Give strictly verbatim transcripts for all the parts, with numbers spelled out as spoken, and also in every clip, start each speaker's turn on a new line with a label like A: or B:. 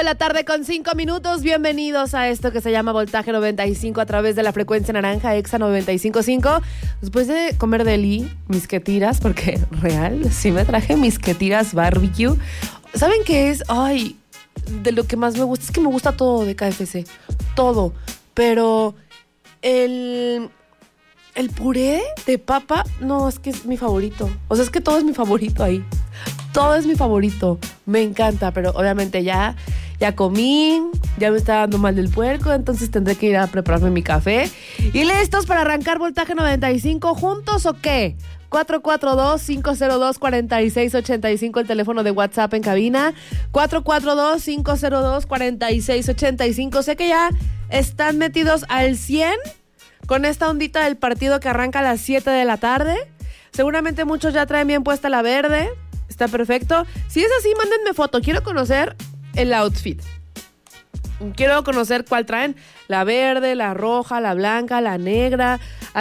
A: de la tarde con cinco minutos. Bienvenidos a esto que se llama Voltaje noventa y cinco a través de la frecuencia naranja Exa noventa y cinco punto cinco. Después de comer deli, mis quetiras, porque real, sí me traje mis quetiras barbecue. ¿Saben qué es? Ay, de lo que más me gusta, es que me gusta todo de K F C. Todo. Pero el... El puré de papa, no, es que es mi favorito. O sea, es que todo es mi favorito ahí. Todo es mi favorito. Me encanta, pero obviamente ya, ya comí, ya me está dando mal del puerco, entonces tendré que ir a prepararme mi café. ¿Y listos para arrancar Voltaje noventa y cinco juntos o qué? cuatro cuatro dos, cinco cero dos, cuatro seis ocho cinco, el teléfono de WhatsApp en cabina. cuatro cuatro dos, cinco cero dos, cuatro seis ocho cinco. Sé que ya están metidos al cien con esta ondita del partido que arranca a las siete de la tarde. Seguramente muchos ya traen bien puesta la verde. Está perfecto. Si es así, mándenme foto. Quiero conocer el outfit. Quiero conocer cuál traen. La verde, la roja, la blanca, la negra.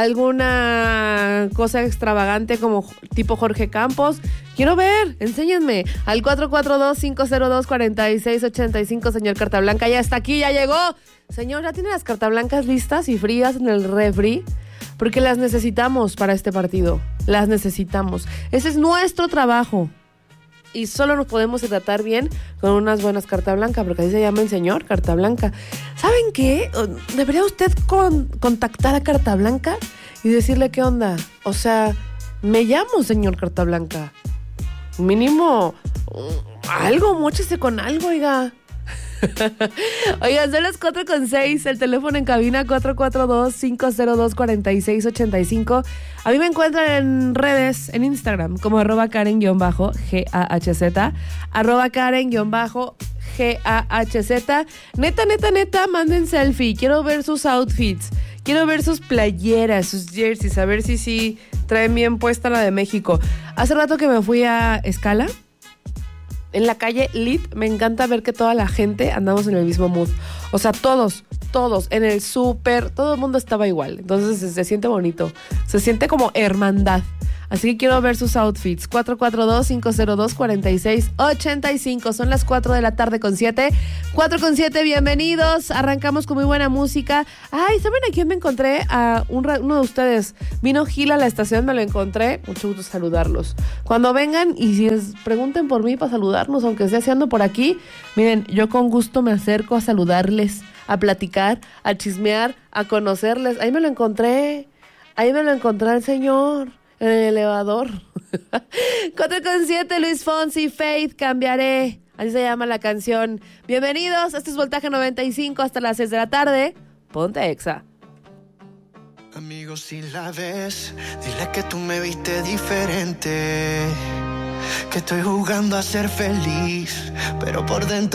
A: Alguna cosa extravagante como tipo Jorge Campos. Quiero ver, enséñenme. Al cuatro cuatro dos, cinco cero dos, cuatro seis ocho cinco, señor Carta Blanca. Ya está aquí, ya llegó. Señor, ¿ya tiene las carta blancas listas y frías en el refri? Porque las necesitamos para este partido. Las necesitamos. Ese es nuestro trabajo. Y solo nos podemos tratar bien con unas buenas carta blanca, porque así se llama el señor, Carta Blanca. ¿Saben qué? Debería usted con, contactar a Carta Blanca y decirle qué onda. O sea, me llamo señor Carta Blanca. Mínimo, algo, móchese con algo, oiga. Oigan, son las cuatro con seis. El teléfono en cabina cuatro cuatro dos, cinco cero dos, cuatro seis ocho cinco. A mí me encuentran en redes, en Instagram, como arroba Karen-G A H Z, arroba Karen-G A H Z. Neta, neta, neta, manden selfie. Quiero ver sus outfits. Quiero ver sus playeras, sus jerseys, a ver si sí traen bien puesta la de México. Hace rato que me fui a Escala. En la calle Lit, me encanta ver que toda la gente andamos en el mismo mood. O sea, todos, todos, en el súper, todo el mundo estaba igual. Entonces se, se siente bonito, se siente como hermandad. Así que quiero ver sus outfits. cuatro cuatro dos, cinco cero dos, cuatro seis ocho cinco. Son las cuatro de la tarde con siete. cuatro con siete, bienvenidos. Arrancamos con muy buena música. Ay, ¿saben a quién me encontré? A un, uno de ustedes. Vino Gil a la estación, me lo encontré. Mucho gusto saludarlos. Cuando vengan y si les pregunten por mí para saludarnos, aunque esté haciendo por aquí, miren, yo con gusto me acerco a saludarles, a platicar, a chismear, a conocerles. Ahí me lo encontré. Ahí me lo encontré el señor. En el elevador. cuatro con siete, Luis Fonsi, Faith, Cambiaré. Así se llama la canción. Bienvenidos, este es Voltaje noventa y cinco hasta las seis de la tarde. Ponte Exa.
B: Amigo, si la ves, dile que tú me viste diferente. Que estoy jugando a ser feliz, pero por dentro